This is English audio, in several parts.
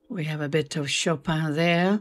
We have a bit of Chopin there.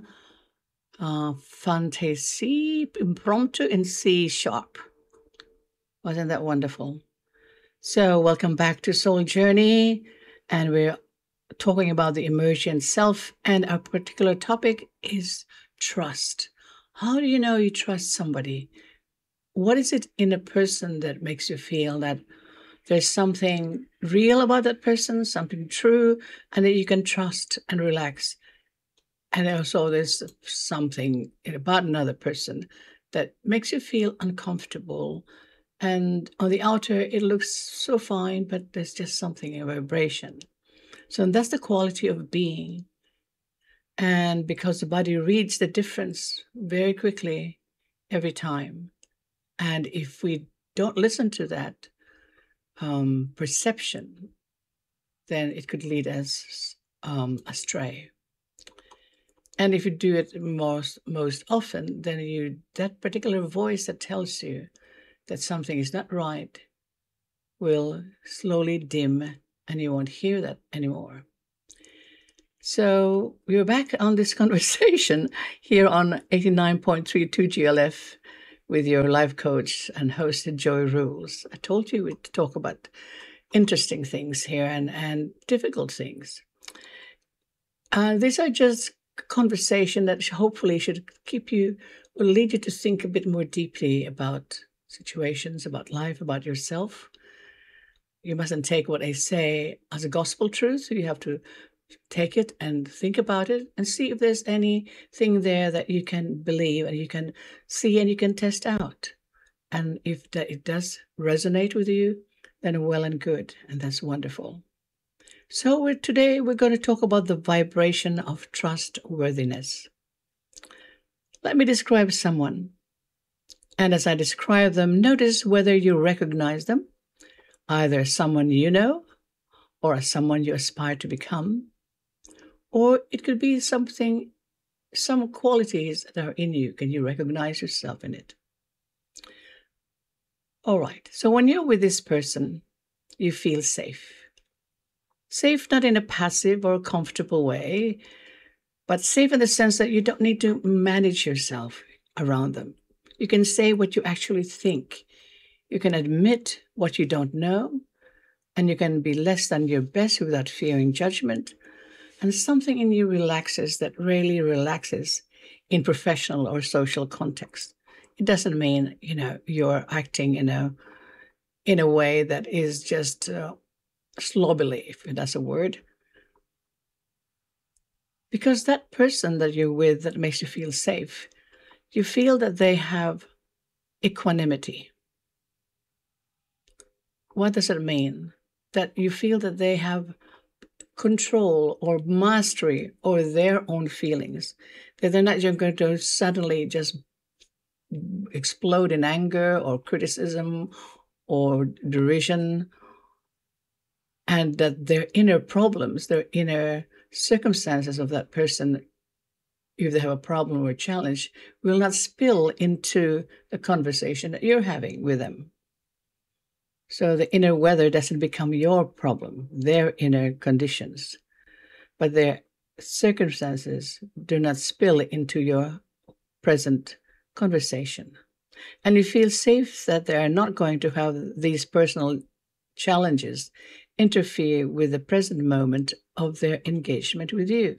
Fantasie impromptu in C sharp. Wasn't that wonderful? So, welcome back to Soul Journey. And we're talking about the emergent self. And our particular topic is trust. How do you know you trust somebody? What is it in a person that makes you feel that there's something real about that person, something true, and that you can trust and relax? And also, there's something about another person that makes you feel uncomfortable. And on the outer, it looks so fine, but there's just something, a vibration. So that's the quality of being. And because the body reads the difference very quickly every time. And if we don't listen to that perception, then it could lead us astray. And if you do it most often, then that particular voice that tells you that something is not right will slowly dim and you won't hear that anymore. So we're back on this conversation here on 89.32 GLF with your life coach and host Joy Rules. I told you we'd talk about interesting things here and difficult things. These are just conversation that hopefully should will lead you to think a bit more deeply about situations, about life, about yourself. You mustn't take what I say as a gospel truth. You have to take it and think about it and see if there's anything there that you can believe and you can see and you can test out. And if it does resonate with you, then well and good. And that's wonderful. So today we're going to talk about the vibration of trustworthiness. Let me describe someone. And as I describe them, notice whether you recognize them, either as someone you know or as someone you aspire to become. Or it could be some qualities that are in you. Can you recognize yourself in it? All right. So when you're with this person, you feel safe. Safe not in a passive or comfortable way, but safe in the sense that you don't need to manage yourself around them. You can say what you actually think. You can admit what you don't know, and you can be less than your best without fearing judgment. And something in you relaxes that rarely relaxes in professional or social context. It doesn't mean, you're acting in a way that is just slobbily, if that's a word. Because that person that you're with that makes you feel safe, you feel that they have equanimity. What does it mean? That you feel that they have control or mastery over their own feelings. That they're not just going to suddenly just explode in anger or criticism or derision, and that their inner problems, their inner circumstances of that person, if they have a problem or a challenge, will not spill into the conversation that you're having with them. So the inner weather doesn't become your problem, their inner conditions, but their circumstances do not spill into your present conversation. And you feel safe that they are not going to have these personal challenges interfere with the present moment of their engagement with you.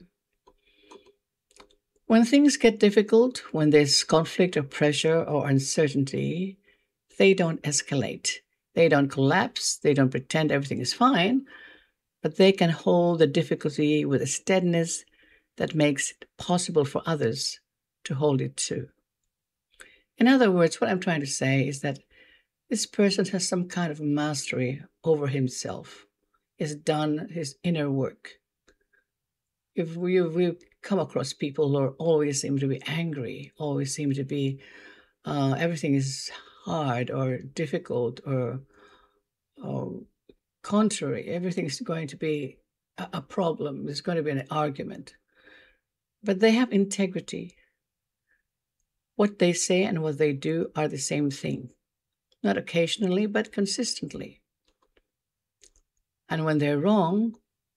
When things get difficult, when there's conflict or pressure or uncertainty, they don't escalate. They don't collapse. They don't pretend everything is fine, but they can hold the difficulty with a steadiness that makes it possible for others to hold it too. In other words, what I'm trying to say is that this person has some kind of mastery over himself, has done his inner work. If we come across people who always seem to be angry, always seem to be, everything is hard or difficult or contrary, everything's going to be a problem, there's going to be an argument. But they have integrity. What they say and what they do are the same thing, not occasionally, but consistently. And when they're wrong,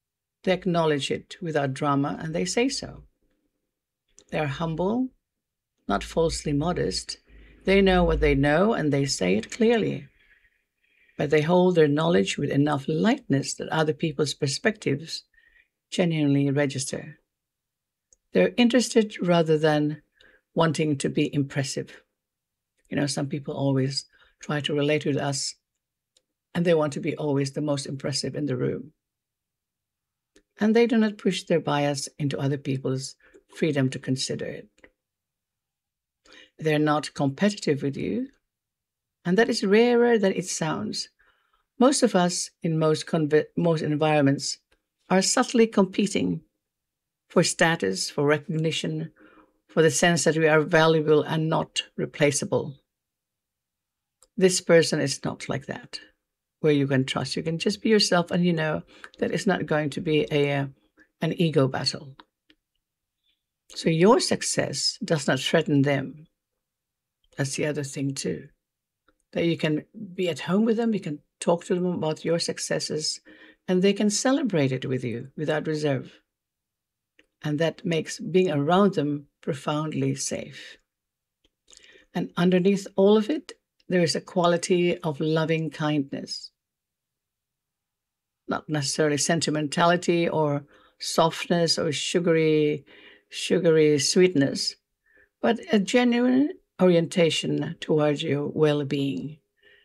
They acknowledge it without drama, and they say so. They are humble, not falsely modest. They know what they know, and they say it clearly. But they hold their knowledge with enough lightness that other people's perspectives genuinely register. They're interested rather than wanting to be impressive. Some people always try to relate with us, and they want to be always the most impressive in the room. And they do not push their bias into other people's freedom to consider it. They're not competitive with you, and that is rarer than it sounds. Most of us in most environments are subtly competing for status, for recognition, for the sense that we are valuable and not replaceable. This person is not like that, where you can trust. You can just be yourself, and you know that it's not going to be an ego battle. So your success does not threaten them. That's the other thing too. That you can be at home with them, you can talk to them about your successes, and they can celebrate it with you without reserve. And that makes being around them profoundly safe. And underneath all of it, there is a quality of loving kindness. Not necessarily sentimentality or softness or sugary sweetness, but a genuine orientation towards your well-being.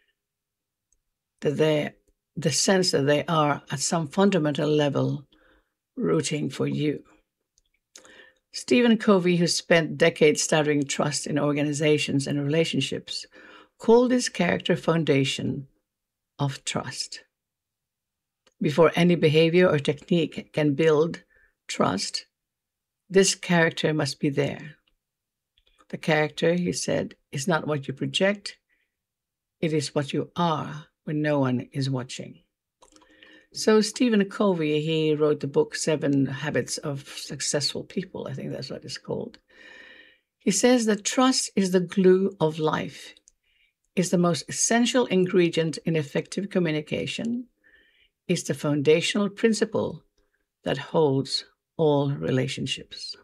The sense that they are at some fundamental level rooting for you. Stephen Covey, who spent decades studying trust in organizations and relationships, called this character foundation of trust. Before any behavior or technique can build trust, this character must be there. The character, he said, is not what you project, it is what you are when no one is watching. So Stephen Covey, he wrote the book 7 Habits of Successful People. I think that's what it's called. He says that trust is the glue of life, is the most essential ingredient in effective communication, is the foundational principle that holds all relationships.